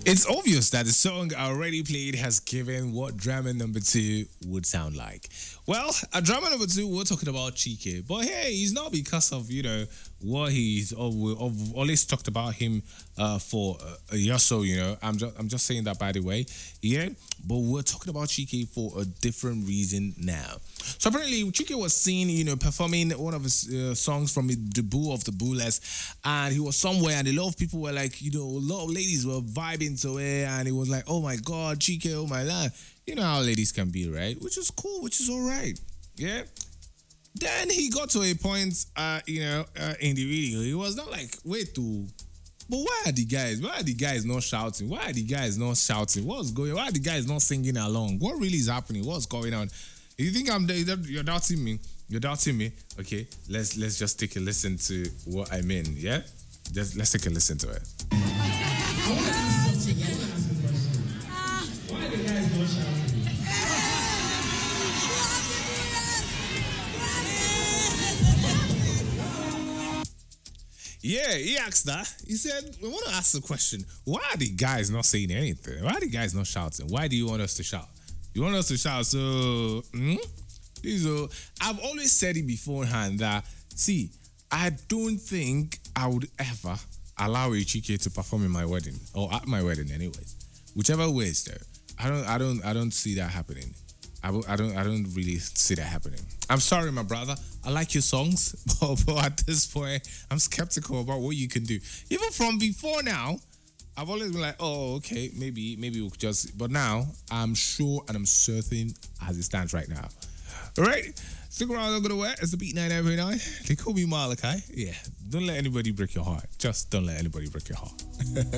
It's obvious that the song I already played has given what drama number two would sound like. Well, at drama number two, we're talking about Chike, but hey, it's not because of what he's we've always talked about him for a year or so. I'm just saying that by the way, yeah. But we're talking about Chike for a different reason now. So apparently, Chike was seen, performing one of his songs from the debut of the Bullets, and he was somewhere, and a lot of people were like, a lot of ladies were vibing to it, and it was like, oh my God, Chike, oh my life. You know how ladies can be, right? Which is cool, which is all right, yeah. Then he got to a point, in the video, he was not like, wait to. But why are the guys? Why are the guys not shouting? Why are the guys not shouting? What's going on? Why are the guys not singing along? What really is happening? What's going on? You think you're doubting me? You're doubting me? Okay, let's just take a listen to what I mean. Yeah, let's take a listen to it. Why are the guys not shouting? Yeah, he asked that. He said, we want to ask the question, why are the guys not saying anything? Why are the guys not shouting? Why do you want us to shout? You want us to shout, so... I've always said it beforehand that, see, I don't think I would ever allow a Chike to perform in my wedding, or at my wedding anyways. Whichever way it's there. I don't see that happening. I don't really see that happening. I'm sorry, my brother. I like your songs, but at this point, I'm skeptical about what you can do. Even from before now, I've always been like, oh, okay, maybe we'll just. But now, I'm sure and I'm certain as it stands right now. All right, stick around. I'm gonna wear. It's the Beat 99.9. They call me Malachi. Yeah, don't let anybody break your heart. Just don't let anybody break your heart.